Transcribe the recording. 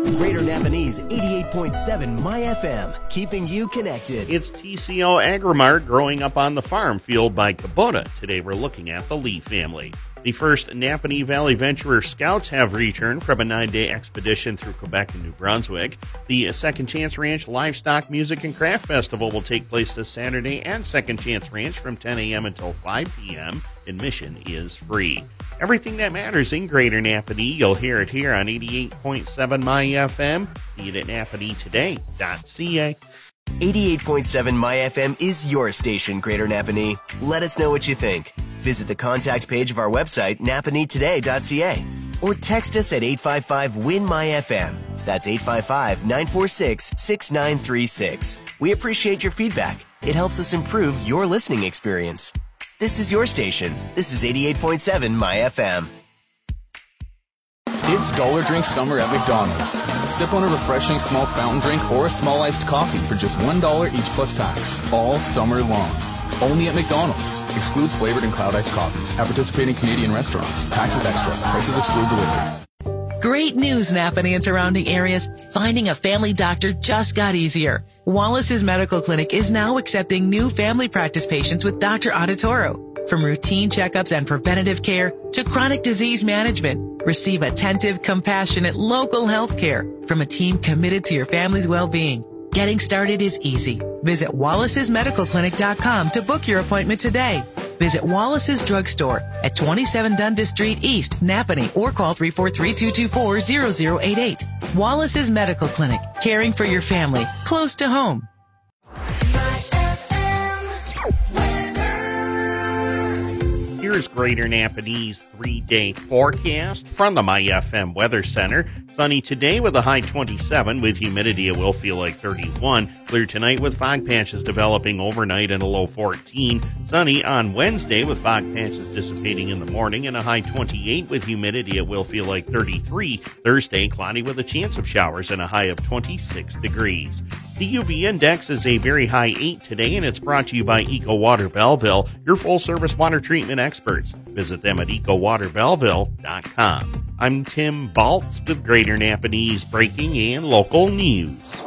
Greater Napanese 88.7 My FM, keeping you connected. It's TCO Agrimart growing up on the farm, fueled by Kubota. Today we're looking at the Lee family. The first Napanee Valley Venturer Scouts have returned from a 9-day expedition through Quebec and New Brunswick. The Second Chance Ranch Livestock Music and Craft Festival will take place this Saturday at Second Chance Ranch from 10 a.m. until 5 p.m. Admission is free. Everything that matters in Greater Napanee, you'll hear it here on 88.7 My FM. See it at napaneetoday.ca. 88.7 My FM is your station, Greater Napanee. Let us know what you think. Visit the contact page of our website, napaneetoday.ca, or text us at 855-WIN-MY-FM. That's 855-946-6936. We appreciate your feedback. It helps us improve your listening experience. This is your station. This is 88.7 My FM. It's Dollar Drink Summer at McDonald's. Sip on a refreshing small fountain drink or a small iced coffee for just $1 each plus tax, all summer long. Only at McDonald's. Excludes flavored and cloud iced coffees. At participating Canadian restaurants. Taxes extra. Prices exclude delivery. Great news, Napanee and surrounding areas. Finding a family doctor just got easier. Wallace's Medical Clinic is now accepting new family practice patients with Dr. Auditoro. From routine checkups and preventative care to chronic disease management, receive attentive, compassionate local health care from a team committed to your family's well-being. Getting started is easy. Visit wallacesmedicalclinic.com to book your appointment today. Visit Wallace's Drugstore at 27 Dundas Street East, Napanee, or call 343-224-0088. Wallace's Medical Clinic, caring for your family, close to home. Here's Greater Napanee's 3-day forecast from the My FM Weather Center. Sunny today with a high 27, with humidity it will feel like 31. Clear tonight with fog patches developing overnight and a low 14. Sunny on Wednesday with fog patches dissipating in the morning and a high 28, with humidity it will feel like 33. Thursday, cloudy with a chance of showers and a high of 26 degrees. The UV index is a very high 8 today, and it's brought to you by Eco Water Belleville, your full-service water treatment experts. Visit them at ecowaterbelleville.com. I'm Tim Baltz with Greater Napanee's breaking and local news.